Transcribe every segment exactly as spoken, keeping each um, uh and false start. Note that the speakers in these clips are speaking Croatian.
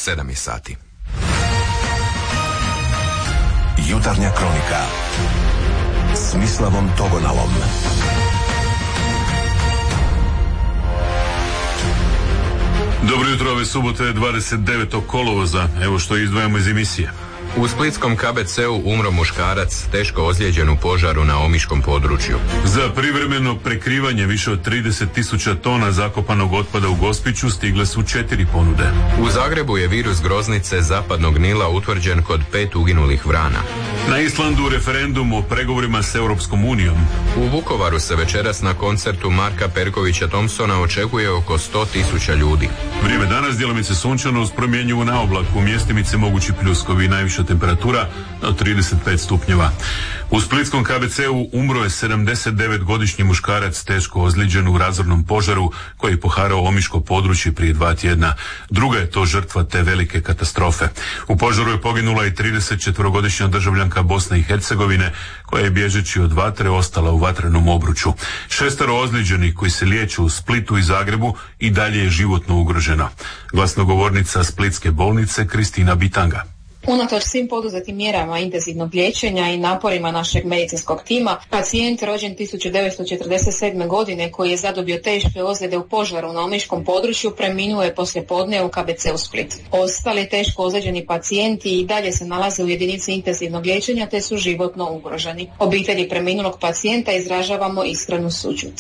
sedam je sati. Jutarnja kronika s Mislavom Togonalom. Dobro jutro, ove subote dvadeset devetog kolovoza. Evo što izdvajamo iz emisije. U splitskom K B C-u umro muškarac teško ozlijeđen u požaru na omiškom području. Za privremeno prekrivanje više od trideset tisuća tona zakopanog otpada u Gospiću stigle su četiri ponude. U Zagrebu je virus groznice zapadnog Nila utvrđen kod pet uginulih vrana. Na Islandu referendum o pregovorima s Europskom unijom. U Vukovaru se večeras na koncertu Marka Perkovića Thompsona očekuje oko sto tisuća ljudi. Vrijeme danas djelomice sunčano uz promjenjivu naoblaku, mjestimice mogući pljuskovi, najviša temperatura od trideset pet stupnjeva. U splitskom K B C-u umro je sedamdesetdevetgodišnji muškarac teško ozlijeđen u razornom požaru koji je poharao omiško područje prije dva tjedna. Druga je to žrtva te velike katastrofe. U požaru je poginula i tridesetčetvorogodišnja državljanka Bosne i Hercegovine koja je bježeći od vatre ostala u vatrenom obruču. Šestero ozlijeđenih koji se liječe u Splitu i Zagrebu i dalje je životno ugroženo. Glasnogovornica Splitske bolnice Kristina Bitanga. Unatoč svim poduzetim mjerama intenzivnog liječenja i naporima našeg medicinskog tima, pacijent rođen tisuću devetsto četrdeset sedme. godine koji je zadobio teške ozljede u požaru na omiškom području preminuo je poslijepodne u K B C u Split. Ostali teško ozlijeđeni pacijenti i dalje se nalaze u jedinici intenzivnog liječenja te su životno ugroženi. Obitelji preminulog pacijenta izražavamo iskrenu sućut.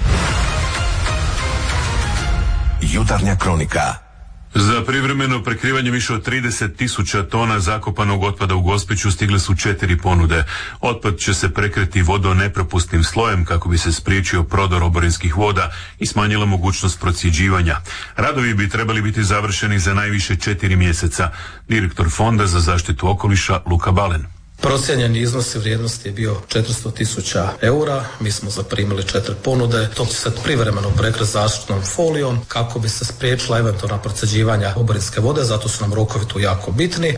Jutarnja kronika. Za privremeno prekrivanje više od trideset tisuća tona zakopanog otpada u Gospiću stigle su četiri ponude. Otpad će se prekriti vodonepropusnim slojem kako bi se spriječio prodor oborinskih voda i smanjila mogućnost procjeđivanja. Radovi bi trebali biti završeni za najviše četiri mjeseca. Direktor Fonda za zaštitu okoliša Luka Balen. Procijenjeni iznos vrijednosti je bio četiristo tisuća eura, mi smo zaprimili četiri ponude, to će se privremeno prekriti zaštitnom folijom kako bi se spriječila eventualna procjeđivanja oborinske vode, zato su nam rokovi tu jako bitni.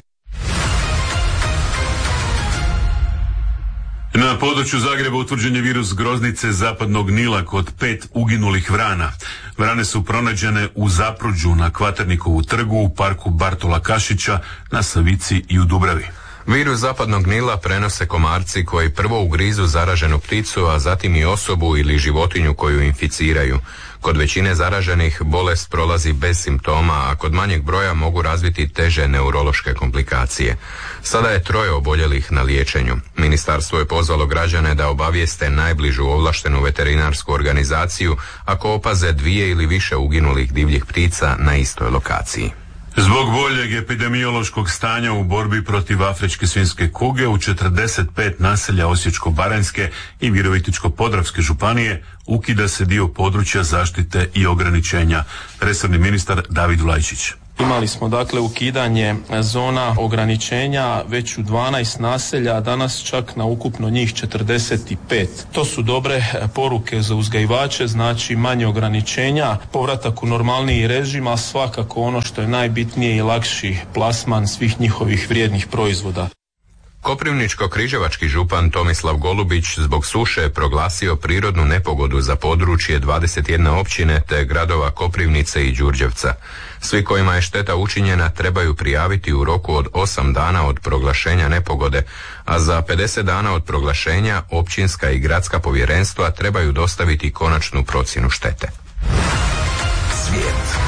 Na području Zagreba utvrđen je virus groznice zapadnog Nila kod pet uginulih vrana. Vrane su pronađene u Zapruđu, na Kvaternikovu trgu, u parku Bartola Kašića, na Savici i u Dubravi. Virus zapadnog Nila prenose komarci koji prvo ugrizu zaraženu pticu, a zatim i osobu ili životinju koju inficiraju. Kod većine zaraženih bolest prolazi bez simptoma, a kod manjeg broja mogu razviti teže neurološke komplikacije. Sada je troje oboljelih na liječenju. Ministarstvo je pozvalo građane da obavijeste najbližu ovlaštenu veterinarsku organizaciju ako opaze dvije ili više uginulih divljih ptica na istoj lokaciji. Zbog boljeg epidemiološkog stanja u borbi protiv afričke svinjske kuge u četrdeset pet naselja Osječko-baranjske i Virovitičko-podravske županije ukida se dio područja zaštite i ograničenja. Resorni ministar David Vlajčić. Imali smo dakle ukidanje zona ograničenja već u dvanaest naselja, a danas čak na ukupno njih četrdeset pet. To su dobre poruke za uzgajivače, znači manje ograničenja, povratak u normalniji režim, a svakako ono što je najbitnije i lakši plasman svih njihovih vrijednih proizvoda. Koprivničko-križevački župan Tomislav Golubić zbog suše je proglasio prirodnu nepogodu za područje dvadeset jedne općine te gradova Koprivnice i Đurđevca. Svi kojima je šteta učinjena trebaju prijaviti u roku od osam dana od proglašenja nepogode, a za pedeset dana od proglašenja općinska i gradska povjerenstva trebaju dostaviti konačnu procjenu štete. Svijet.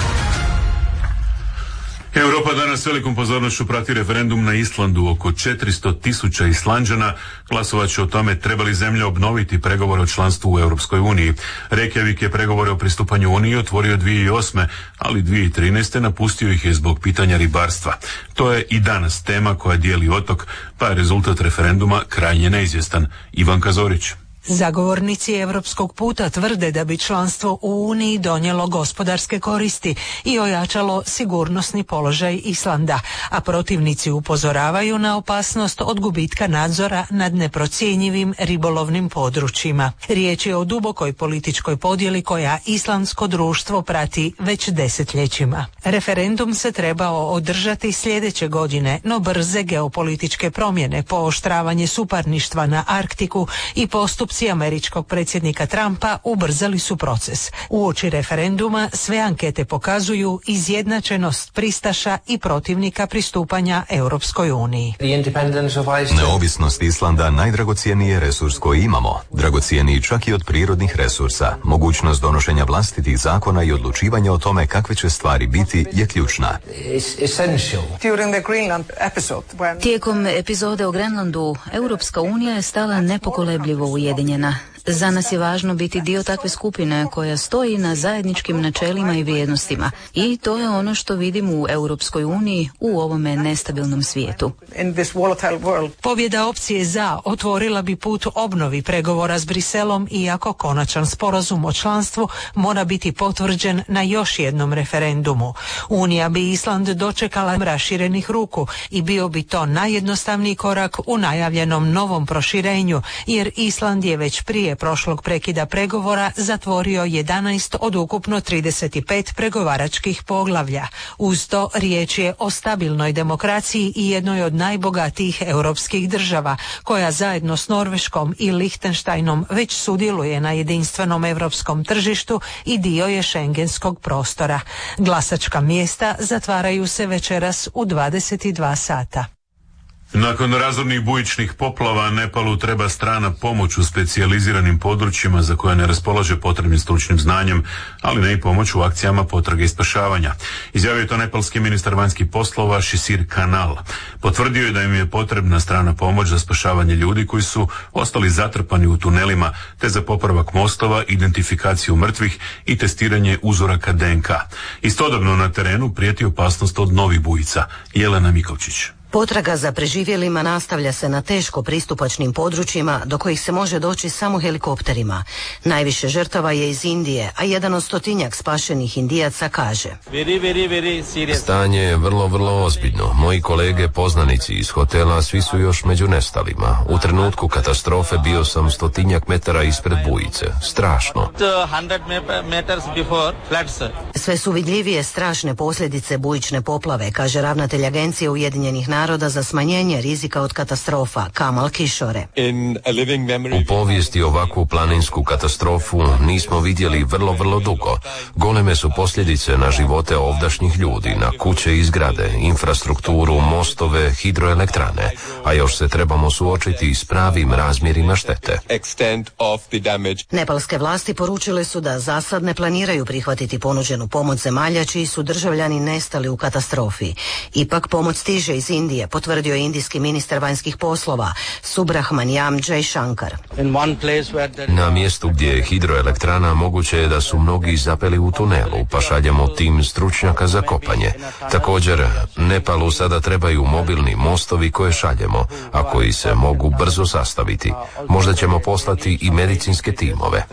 Europa danas velikom pozornošću prati referendum na Islandu. Oko četiristo tisuća Islanđana glasovat će o tome treba li zemlja obnoviti pregovore o članstvu u Europskoj uniji. Reykjavik je pregovore o pristupanju Uniji otvorio dvije tisuće osme. ali dvije tisuće trinaeste. napustio ih je zbog pitanja ribarstva. To je i danas tema koja dijeli otok, pa je rezultat referenduma krajnje neizvjestan. Ivanka Zorić. Zagovornici europskog puta tvrde da bi članstvo u Uniji donijelo gospodarske koristi i ojačalo sigurnosni položaj Islanda, a protivnici upozoravaju na opasnost od gubitka nadzora nad neprocjenjivim ribolovnim područjima. Riječ je o dubokoj političkoj podjeli koja islandsko društvo prati već desetljećima. Referendum se trebao održati sljedeće godine, no brze geopolitičke promjene, pooštravanje suparništva na Arktiku i postup postupci američkog predsjednika Trumpa ubrzali su proces. Uoči referenduma sve ankete pokazuju izjednačenost pristaša i protivnika pristupanja Europskoj uniji. Neovisnost Islanda najdragocjeniji je resurs koji imamo, dragocjeniji čak i od prirodnih resursa. Mogućnost donošenja vlastitih zakona i odlučivanja o tome kakve će stvari biti je ključna. Tijekom epizode o Grenlandu, Europska unija je stala nepokolebljivo ujedinjena. Za nas je važno biti dio takve skupine koja stoji na zajedničkim načelima i vrijednostima. I to je ono što vidimo u Europskoj uniji u ovome nestabilnom svijetu. Pobjeda opcije za otvorila bi put obnovi pregovora s Briselom, iako konačan sporazum o članstvu mora biti potvrđen na još jednom referendumu. Unija bi Island dočekala raširenih ruku i bio bi to najjednostavniji korak u najavljenom novom proširenju, jer Island je već prije prošlog prekida pregovora zatvorio jedanaest od ukupno trideset pet pregovaračkih poglavlja. Uz to riječ je o stabilnoj demokraciji i jednoj od najbogatijih europskih država, koja zajedno s Norveškom i Lihtenštajnom već sudjeluje na jedinstvenom europskom tržištu i dio je šengenskog prostora. Glasačka mjesta zatvaraju se večeras u dvadeset dva sata. Nakon razornih bujičnih poplava Nepalu treba strana pomoć u specijaliziranim područjima za koje ne raspolaže potrebnim stručnim znanjem, ali ne i pomoć u akcijama potrage i spašavanja. Izjavio je to nepalski ministar vanjskih poslova Šisir Kanal. Potvrdio je da im je potrebna strana pomoć za spašavanje ljudi koji su ostali zatrpani u tunelima, te za popravak mostova, identifikaciju mrtvih i testiranje uzoraka D N K. Istodobno na terenu prijeti opasnost od novih bujica. Jelena Mikovčić. Potraga za preživjelima nastavlja se na teško pristupačnim područjima do kojih se može doći samo helikopterima. Najviše žrtava je iz Indije, a jedan od stotinjak spašenih Indijaca kaže: Stanje je vrlo, vrlo ozbiljno. Moji kolege poznanici iz hotela svi su još među nestalima. U trenutku katastrofe bio sam stotinjak metara ispred bujice. Strašno. Sve su vidljivije strašne posljedice bujične poplave, kaže ravnatelj Agencije Ujedinjenih naroda za smanjenje rizika od katastrofa Kamal Kishore. U povijesti ovakvu planinsku katastrofu nismo vidjeli vrlo, vrlo dugo. Goleme su posljedice na živote ovdašnjih ljudi, na kuće i zgrade, infrastrukturu, mostove, hidroelektrane, a još se trebamo suočiti s pravim razmjerima štete. Nepalske vlasti poručile su da za sad ne planiraju prihvatiti ponuđenu pomoć zemalja čiji su državljani nestali u katastrofi. Ipak pomoć stiže iz Indije, potvrdio je indijski ministar vanjskih poslova Subrahmanyam Jaishankar. Na mjestu gdje je hidroelektrana moguće je da su mnogi zapeli u tunelu, pa šaljemo tim stručnjaka za kopanje. Također, Nepalu sada trebaju mobilni mostovi koje šaljemo, a koji se mogu brzo sastaviti. Možda ćemo poslati i medicinske timove.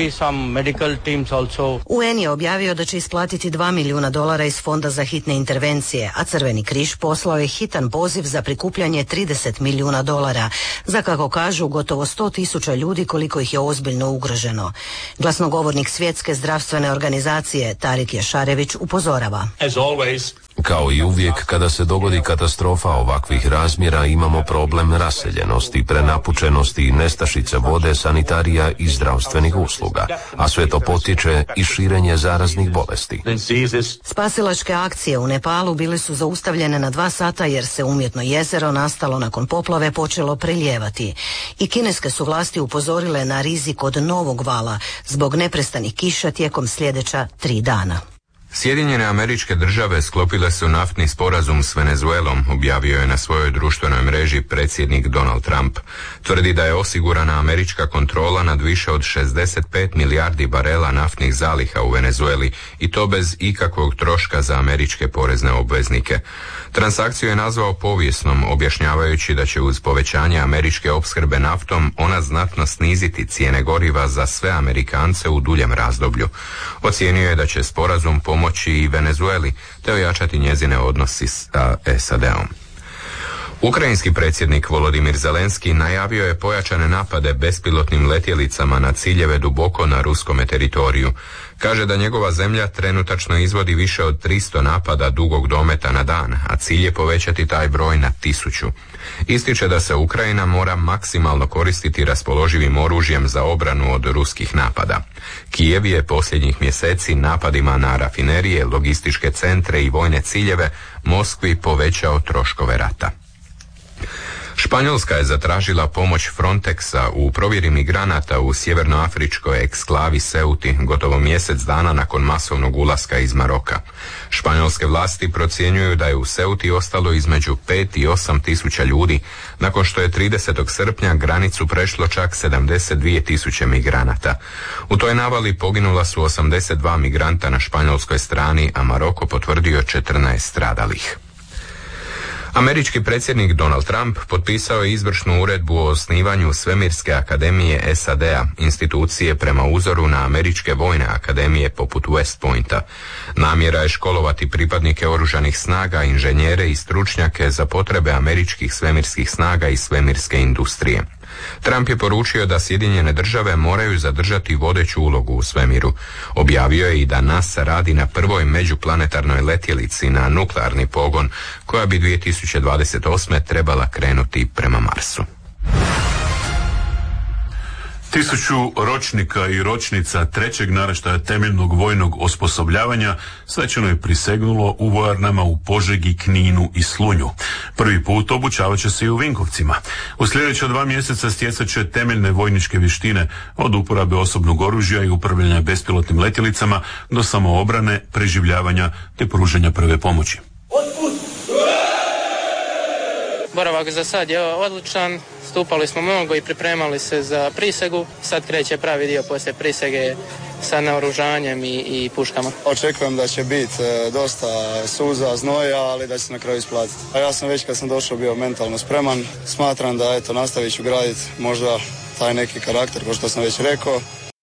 U N je objavio da će isplatiti dva milijuna dolara iz Fonda za hitne intervencije, a Crveni križ poslao je hitan poziv za prikupljanje trideset milijuna dolara, za kako kažu gotovo sto tisuća ljudi koliko ih je ozbiljno ugroženo. Glasnogovornik Svjetske zdravstvene organizacije Tarik Jašarević upozorava: Kao i uvijek, kada se dogodi katastrofa ovakvih razmjera, imamo problem raseljenosti, prenapučenosti, nestašice vode, sanitarija i zdravstvenih usluga, a sve to potiče i širenje zaraznih bolesti. Spasilačke akcije u Nepalu bile su zaustavljene na dva sata jer se umjetno jezero nastalo nakon poplave počelo prelijevati. I kineske su vlasti upozorile na rizik od novog vala zbog neprestanih kiša tijekom sljedeća tri dana. Sjedinjene Američke Države sklopile su naftni sporazum s Venezuelom, objavio je na svojoj društvenoj mreži predsjednik Donald Trump. Tvrdi da je osigurana američka kontrola nad više od šezdeset pet milijardi barela naftnih zaliha u Venezueli i to bez ikakvog troška za američke porezne obveznike. Transakciju je nazvao povijesnom, objašnjavajući da će uz povećanje američke opskrbe naftom ona znatno sniziti cijene goriva za sve Amerikance u duljem razdoblju. Ocijenio je da će sporazum pomoći i Venezueli te ojačati njezine odnosi sa S A D-om. Ukrajinski predsjednik Volodimir Zelenski najavio je pojačane napade bespilotnim letjelicama na ciljeve duboko na ruskome teritoriju. Kaže da njegova zemlja trenutačno izvodi više od tristo napada dugog dometa na dan, a cilj je povećati taj broj na tisuću. Ističe da se Ukrajina mora maksimalno koristiti raspoloživim oružjem za obranu od ruskih napada. Kijev je posljednjih mjeseci napadima na rafinerije, logističke centre i vojne ciljeve Moskvi povećao troškove rata. Španjolska je zatražila pomoć Frontexa u provjeri migranata u sjevernoafričkoj eksklavi Ceuti gotovo mjesec dana nakon masovnog ulaska iz Maroka. Španjolske vlasti procjenjuju da je u Ceuti ostalo između pet i osam tisuća ljudi, nakon što je tridesetog srpnja granicu prešlo čak sedamdeset dvije tisuće migranata. U toj navali poginula su osamdeset dva migranta na španjolskoj strani, a Maroko potvrdio četrnaest stradalih. Američki predsjednik Donald Trump potpisao je izvršnu uredbu o osnivanju Svemirske akademije S A D-a, institucije prema uzoru na američke vojne akademije poput West Pointa. Namjera je školovati pripadnike oružanih snaga, inženjere i stručnjake za potrebe američkih svemirskih snaga i svemirske industrije. Trump je poručio da Sjedinjene države moraju zadržati vodeću ulogu u svemiru. Objavio je i da NASA radi na prvoj međuplanetarnoj letjelici na nuklearni pogon, koja bi dvije tisuće dvadeset osme trebala krenuti prema Marsu. Tisuću ročnika i ročnica trećeg naraštaja temeljnog vojnog osposobljavanja svečano je prisegnulo u vojarnama u Požegi, Kninu i Slunju. Prvi put obučavat će se i u Vinkovcima. U sljedeća dva mjeseca stjecat će temeljne vojničke vještine od uporabe osobnog oružja i upravljanja bespilotnim letjelicama do samoobrane, preživljavanja te pružanja prve pomoći. Boravak za sad je odličan, stupali smo mnogo i pripremali se za prisegu. Sad kreće pravi dio poslije prisege sa naoružanjem i, i puškama. Očekujem da će biti dosta suza, znoja, ali da će se na kraju isplatiti. A ja sam već kad sam došao bio mentalno spreman. Smatram da eto, nastavit ću graditi možda taj neki karakter, kao što sam već rekao.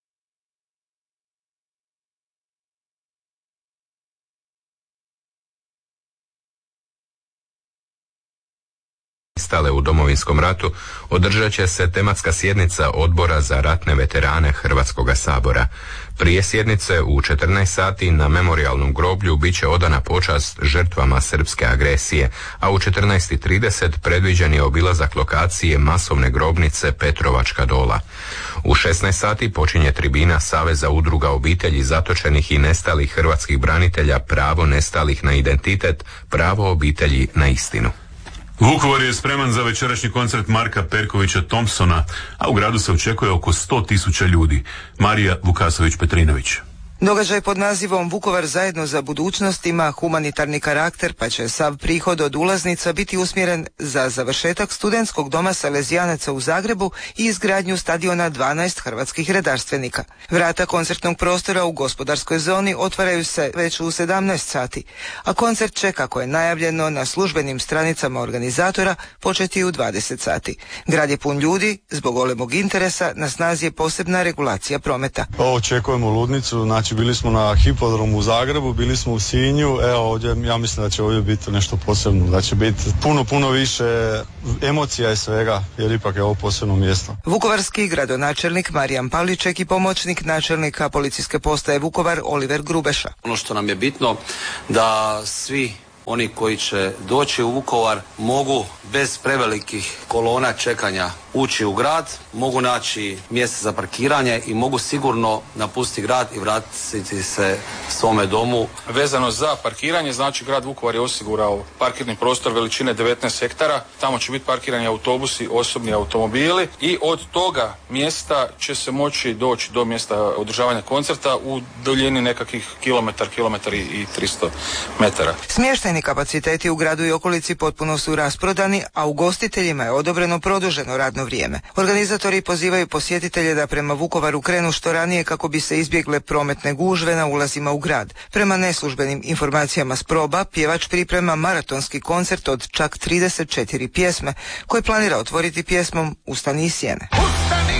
Stale u Domovinskom ratu održat će se tematska sjednica Odbora za ratne veterane Hrvatskoga sabora. Prije sjednice u četrnaest sati na memorijalnom groblju bit će odana počast žrtvama srpske agresije, a u četrnaest i trideset predviđen je obilazak lokacije masovne grobnice Petrovačka dola. U šesnaest sati počinje tribina Saveza udruga obitelji zatočenih i nestalih hrvatskih branitelja Pravo nestalih na identitet, pravo obitelji na istinu. Vukovar je spreman za večerašnji koncert Marka Perkovića Thompsona, a u gradu se očekuje oko sto tisuća ljudi. Marija Vukasović-Petrinović. Događaj pod nazivom Vukovar zajedno za budućnost ima humanitarni karakter, pa će sav prihod od ulaznica biti usmjeren za završetak studentskog doma Salezijanaca u Zagrebu i izgradnju stadiona dvanaest hrvatskih redarstvenika. Vrata koncertnog prostora u gospodarskoj zoni otvaraju se već u sedamnaest sati, a koncert će, kako je najavljeno na službenim stranicama organizatora, početi u dvadeset sati. Grad je pun ljudi, zbog golemog interesa na snazi je posebna regulacija prometa. Očekujemo ludnicu, znači bili smo na hipodromu u Zagrebu, bili smo u Sinju, evo ovdje, ja mislim da će ovdje biti nešto posebno, da će biti puno, puno više emocija i svega, jer ipak je ovo posebno mjesto. Vukovarski gradonačelnik Marijan Pavliček i pomoćnik načelnika policijske postaje Vukovar Oliver Grubeša. Ono što nam je bitno da svi oni koji će doći u Vukovar mogu bez prevelikih kolona čekanja ući u grad, mogu naći mjesto za parkiranje i mogu sigurno napustiti grad i vratiti se svome domu. Vezano za parkiranje, znači grad Vukovar je osigurao parkirni prostor veličine devetnaest hektara, tamo će biti parkirani autobusi, osobni automobili i od toga mjesta će se moći doći do mjesta održavanja koncerta u duljini nekakvih kilometar, kilometar i tristo metara. Smještajni kapaciteti u gradu i okolici potpuno su rasprodani, a ugostiteljima je odobreno produženo radno vrijeme. Organizatori pozivaju posjetitelje da prema Vukovaru krenu što ranije kako bi se izbjegle prometne gužve na ulazima u grad. Prema neslužbenim informacijama s proba, pjevač priprema maratonski koncert od čak trideset četiri pjesme, koje planira otvoriti pjesmom Ustani iz sjene.